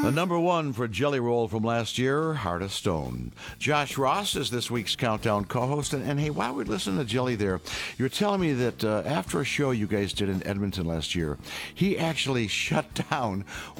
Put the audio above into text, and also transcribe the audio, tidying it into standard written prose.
The number one for Jelly Roll from last year, Heart of Stone. Josh Ross is this week's Countdown co-host. And hey, while we're listening to Jelly there, you're telling me that after a show you guys did in Edmonton last year, he actually shut down